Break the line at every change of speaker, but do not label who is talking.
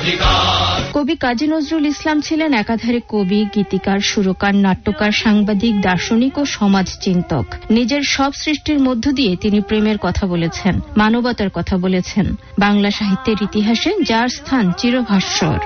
কবি কাজী নজরুল ইসলাম ছিলেন একাধারে কবি, গীতিকার, সুরকার, নাট্যকার, সাংবাদিক, দার্শনিক ও সমাজ চিন্তক। নিজের সব সৃষ্টির মধ্য দিয়ে তিনি প্রেমের কথা বলেছেন, মানবতার কথা বলেছেন। বাংলা সাহিত্যের ইতিহাসে যার স্থান চিরভাস্বর।